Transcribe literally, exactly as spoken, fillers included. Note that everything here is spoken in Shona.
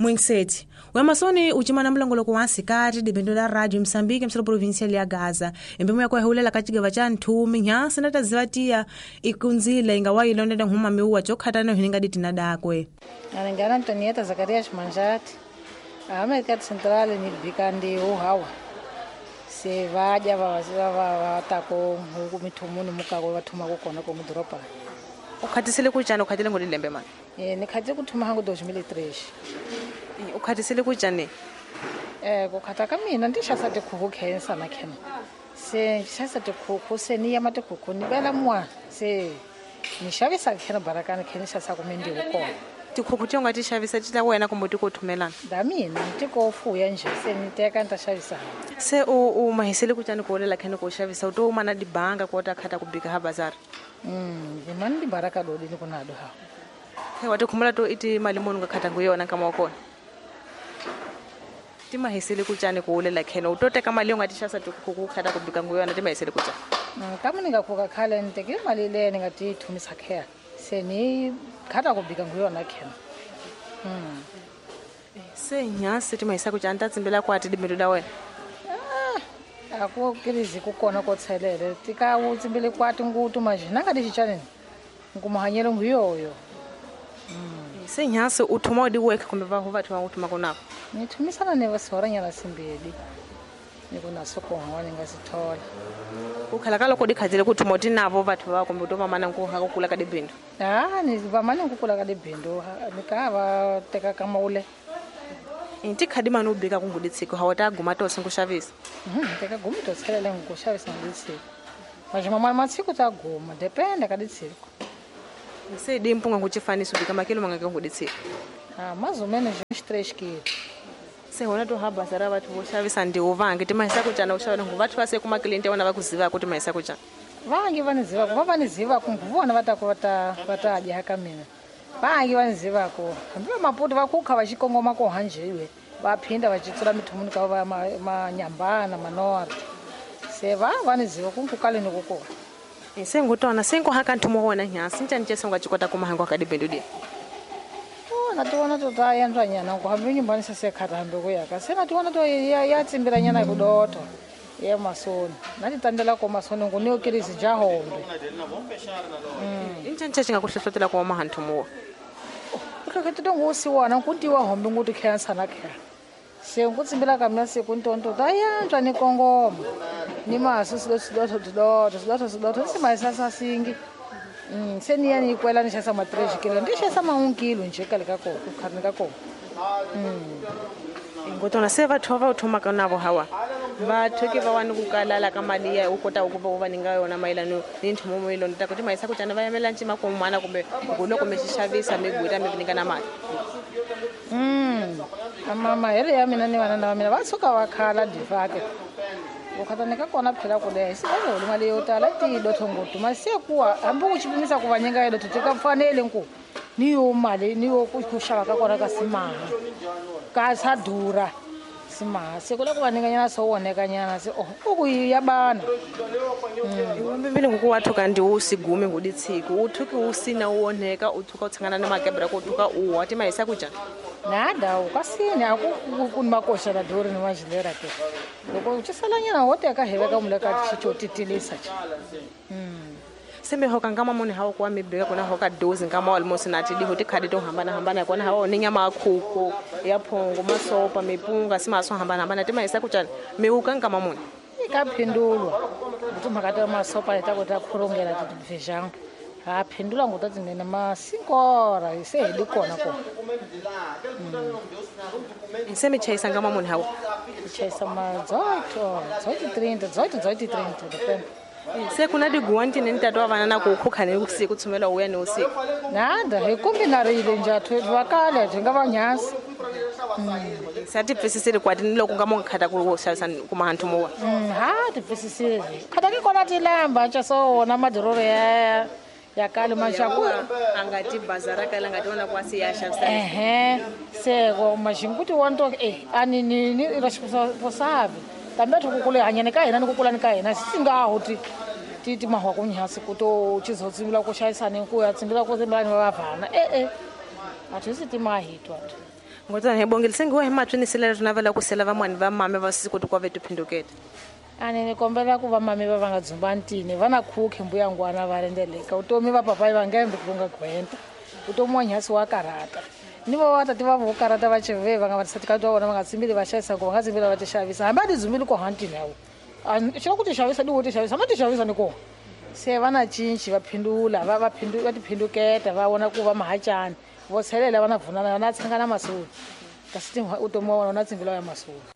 Muinseti, Wemasoni uchimana mlongolo kwa sikati dibendo la radio Msambiki msoro provincial ya Gaza. Embemu ya kwa hulela kachiga cha ntumi nya senata zivatia ikunzila ingawa ilonda nhuma miuwa chokhatana hininga ditina dakwe. Anangana Antonieta Zacarias Manjati. Amerika Central ni bikandi uhawa. Se vaja vaziva vatako hukumitumuni mukako vatuma kukona ko mudropa. Ukhatisile kuchana ukhatile ngolilembe mani. Eh nikhaje kuthuma hangu dois mil e três. Ukhatisile kuchane. Eh kukhata mina ndishasa tekhuku khensa na khema. Se shasa tekhuku se ni yamate khukhu ni bela mwa se nishavisa khena barakana khenisha sa kumendi ukona. Tikhuku tionga tishavisa tita wena kumbuti kuthumelana. Damina tikofuya nje se niteka ntashavisa. Se u umahisile kuchane kolela khena ko shavisa uto mana dibanga kota khata kubika ha bazar. Mm, imani di baraka dodi ni kunado ha. He watu kumula to iti malimoni ngakhata nguyona kama wakona. Tima hisile kuchane kolela khena utoteka mali yongatishasa tikhuku khata kubika nguyona tima hisile kuchane. Mm, kama ningakhuka khala niteke mali le ningati ithumisa khaya. Se ni khata kubika nguyona khena. Mm. Se nyasi tima hisa kuchane tatsimbela kwati dibendo la wena. Ako kirizi kukona kotselele tika utsimbele kwati ngutu majina ngati chichaneni ngumahanyelo nguyoyo. Mm. Se nyasi uthuma di work kumbe va vathu va uthuma konako. Nithumisana ne vasora nyala simbeli. Nikuna soko ngwane ngasithola. Ukhala kaloko dikhazile kuthuma uthi navo vathu va kumbe utova mana nkuha kokula ka dibendo. Ah ni va mana nkukula ka dibendo nikava teka kama ule. Inti khadi manu ubika kunguditsiko hawata guma to sinkushavisa. Mhm teka guma to tselela ngushavisa nguditsiko. Majima mama matsiku ta guma depende ka ditsiko. Se dimpunga nguchifaniso ubika makilo mangake nguditsiko. Ah mais ou menos uns três quilos. Se hona to haba zara vathu voshavisa ndi uvange timahisa kuchana ushavana nguvathu vase kuma client wana vakuziva kuti mahisa kuchana. Vangi vaniziva kuva vaniziva kunguvona vatako vata vataja hakamina. Vangi vaniziva ko ambiwa maputi vakukha vachikongoma ko hanjewe vaphinda vachitsula mithumuni ka va manyambana manora se va vaniziva kunkukale nokukho ise ngutona senko haka nthumo wona nyasi ntanje senga chikota kumahango ka dibendo di oh natona to ta yandwa nyana ko hambi nyumbani sase khata hambi ko yaka se natona to ya ya tsimbira nyana kudoto ya masoni nati tandela ko masoni ngone okirisi jahombe mm intanje chinga kuhlohlotela ko mahanthumo ukakhethe ngosiwana kuntiwa hombe nguthi cancer na khe se ngutsimbela kamna se kuntonto tayanjwa ni kongoma ni maso silo silo silo silo silo simayisasa singi mm seniya ni kwela ni shasa ma three kilo ndishasa ma one kilo nje kale ka ko ukharni ka ko mm ngotona se vathu va uthoma kana vo hawa vathu ke va wani kukalala ka mali ya ukota ukuva uva ninga yona mailano ni nthumo moilo ndita kuti mayisa kuchana vayamela nchima ko mwana kumbe ngulo kumbe xishavisa migwita mivininga na mali mm mama hele ya mina ni vana na mina va suka va khala divake ukhataneka kona phela kule isivalo mali yo tala ti dothongoto masiya kuwa hambi kuchipimisa ku vanyenga yedo tutika mfanele nku niyo mali niyo kushaka ka kona ka simaha ka sadura simaha sekula ku vanyenga nyana so woneka nyana se oh ukuyabana mbili ngokuwathu kandi usigumi nguditsiko uthuki usina uwoneka uthuka utsangana nemakebra ko uthuka uwa ati mayisa kuja nada ukasini akukunmakosha la dori ni majilera ke loko uchisala nyana hote ka heveka muleka chichotitilisa cha mm sembe hoka ngama mone hawo kwa mibeka kona hoka dozi ngama almost nati di hoti khadi to hambana hambana kona hawo ni nyama akhuko ya phongo masopa mipunga simaso hambana hambana timayisa kuja meuka ngama mone ikaphindulwa ukuthi makata masopa eta kota khurongela tidivejang ha phindula ngotatsi nena ma sinkora ise likona ko isemi chaisa ngama mone hawo chaisa ma zoto zoto thirty zoto zoto thirty depende se kuna diguanti nentatu avana na kukhukha usiku tsumela uya ne usiku nada hikumbi narile njathu vakale ndingavanyasi sati pfesisile kwati niloko ngamo ngikhata kushayisa kumahanthu mowa mm ha tifisisile khata ke kona tilamba cha so na madororo ya yakale mashaku angati bazara kala ngati ona kwasi ya shavisa ehe seko mashinguti wonto eh ani ni ni rashiposabe tambe thukukule hanyane ka hina nikukulani ka hina singaho ti titi mahwa kunyasi kuto chizotsimbila kushayisana ku yatsimbila kutsimbila ni bavana eh eh atisi timahitwa ngotani hebongelise ngiwe himatwinisile tunavela kusela vamwani va mame va siku tikwa vetu phindukete ani ni kombela ku va mami va va nga dzumba ntini va na khukhi mbuya ngwana va rendeleka utomi va papai va ngembe ku nga gwenta utomi wa nyasi wa karata ni vo va tati va vo karata va cheve va nga va tsati ka twa vona va nga tsimbili va xavisa ku va nga tsimbili va ti xavisa hambi a ti dzumile ko hantini yawo a xilo ku ti xavisa ni wo ti xavisa ma ti xavisa ni ko se va na cinci va phindula va va phindu va ti phinduketa va vona ku va mahacani vo tshelela va na vunana na tshanga na masulu kasi utomi wa vona na tsimbila ya masulu